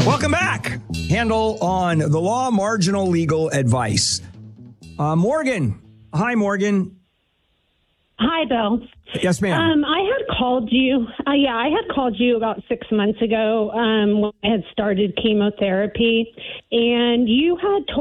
Welcome back. Handle on the law, marginal legal advice. Morgan. Hi, Morgan. Hi, Bill. Yes, ma'am. I had called you. I had called you about 6 months ago when I had started chemotherapy, and you had told